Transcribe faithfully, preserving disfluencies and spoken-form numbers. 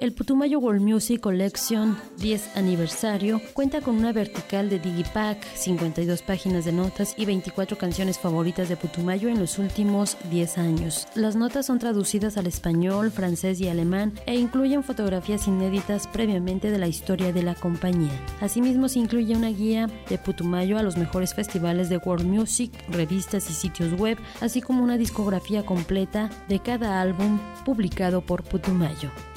El Putumayo World Music Collection diez aniversario cuenta con una vertical de Digipack, cincuenta y dos páginas de notas y veinticuatro canciones favoritas de Putumayo en los últimos diez años. Las notas son traducidas al español, francés y alemán e incluyen fotografías inéditas previamente de la historia de la compañía. Asimismo, se incluye una guía de Putumayo a los mejores festivales de World Music, revistas y sitios web, así como una discografía completa de cada álbum publicado por Putumayo.